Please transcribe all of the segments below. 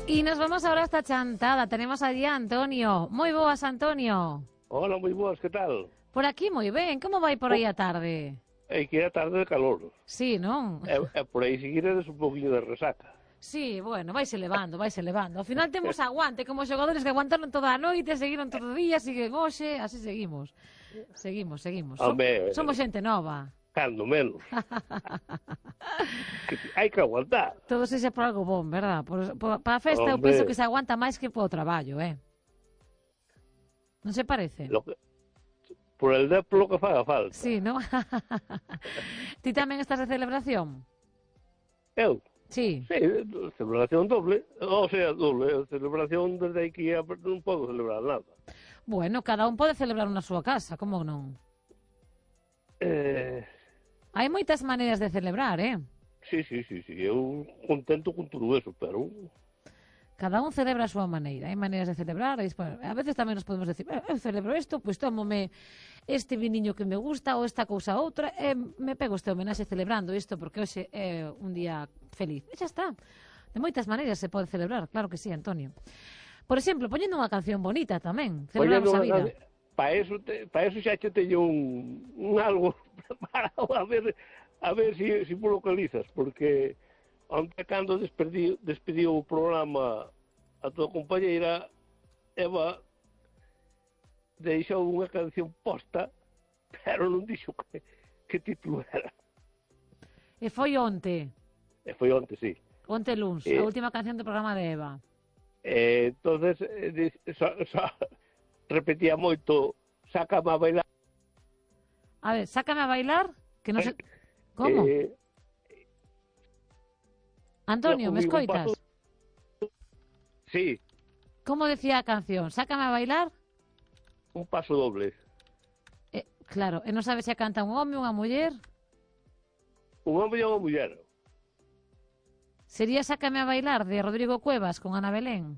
Y nos vamos ahora hasta Chantada. Tenemos allí a Antonio. Moi boas, Antonio. Hola, moi boas, que tal? Por aquí moi ben. Como vai por aí a tarde? É que era tarde de calor. Sí, non? E por aí seguiredes un poquinho de resaca. Sí, bueno, vaise levando, vaise levando. Ao final temos aguante, como xogadores que aguantaron toda a noite, seguiron todo o día, siguen hoxe, así seguimos. Seguimos. Somos xente nova. Cando menos. Hai que aguantar. Todo sexa por algo bom, verdad? Para a festa eu penso que se aguanta máis que por o traballo, Non se parece? Por el dé polo que faga falta. Sí, non? Ti tamén estás de celebración? Eu? Sí. Sí, celebración doble. O sea, doble. Celebración desde aquí non podo celebrar nada. Bueno, cada un pode celebrar na súa casa, como non? Hai moitas maneiras de celebrar, Sí. Eu contento con todo eso, pero... Cada un celebra a súa maneira. Hai maneiras de celebrar. A veces tamén nos podemos decir, eu celebro isto, pois tómome este viniño que me gusta ou esta cousa outra, e me pego este homenaxe celebrando isto porque hoxe é un día feliz. E xa está. De moitas maneiras se pode celebrar, claro que sí, Antonio. Por exemplo, poñendo unha canción bonita tamén. Celebramos a vida. Para eso xa che teño un algo preparado a ver si me localizas, porque onte cando despediu o programa a tua compañeira Eva deixou unha canción posta, pero non dixo que título era. E foi onte? Foi onte, sí. Onte luns, a última canción do programa de Eva. Entonces repetía moito, sácame a bailar. A ver, sácame a bailar, que non sei... Como? Antonio, me escoitas? Sí. Como decía a canción? Sácame a bailar? Un paso doble. Claro, e non sabes se a canta un home ou unha muller? Un home e unha muller. Sería Sácame a bailar, de Rodrigo Cuevas, con Ana Belén?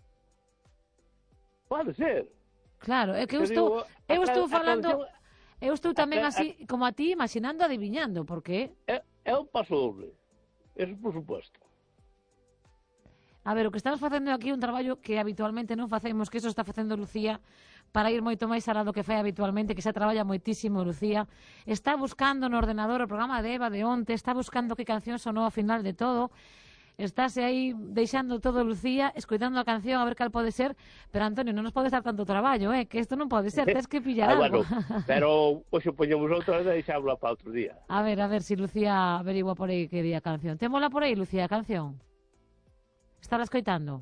Pode ser. Claro, é que eu estou falando... Eu estou tamén así, como a ti, imaginando, adiviñando, porque... É un paso doble, eso por suposto. A ver, o que estamos facendo aquí é un traballo que habitualmente non facemos, que eso está facendo Lucía, para ir moito máis alá do que fai habitualmente, que xa traballa moitísimo Lucía. Está buscando no ordenador o programa de Eva de onte, está buscando que canción sonou ao final de todo... Estáse aí deixando todo Lucía, escoitando a canción a ver cal pode ser, pero Antonio, non nos pode dar tanto traballo, que isto non pode ser, tens que pillar algo. Bueno, pero hoxe poñemos outra vez e deixámosla para outro día. A ver si Lucía averigua por aí que día a canción. Témola por aí, Lucía, a canción? Está escoitando?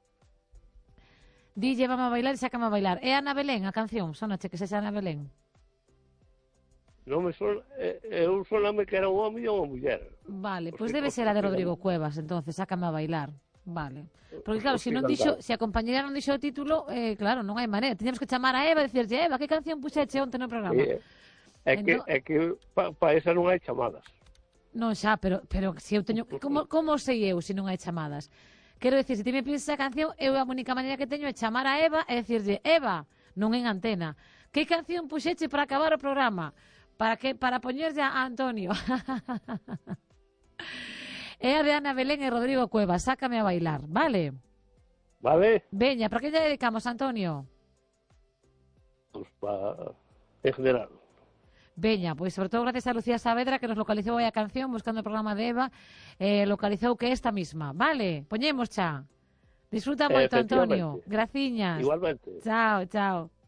Dille, vamos a bailar e sácame a bailar. É Ana Belén a canción? Sonache que sexa Ana Belén? Non me son, eu soname que era un home e unha muller. Vale, pois debe ser a de Rodrigo Cuevas, entonces, sácame a bailar. Vale. Porque claro, se a compañera non dixo o título, claro, non hai maneira. Tiñamos que chamar a Eva e dicirlle, Eva, que canción puxeche onte no programa? É que para esa non hai chamadas. Non xa, pero se eu teño... Como sei eu se non hai chamadas? Quero dicir, se ti me pides esa canción, eu a única maneira que teño é chamar a Eva e dicirlle, Eva, non en antena, que canción puxeche para acabar o programa? Para poñerlle a Antonio. É a de Ana Belén e Rodrigo Cuevas. Sácame a bailar, vale? Vale. Veña, para que lle dedicamos, Antonio? Pues para... en general. Veña, pois sobre todo gracias a Lucía Saavedra que nos localizou aí a canción buscando o programa de Eva, localizou que esta misma, vale? Poñemos xa. Disfruta moito, Antonio. Graciñas. Igualmente. Chao.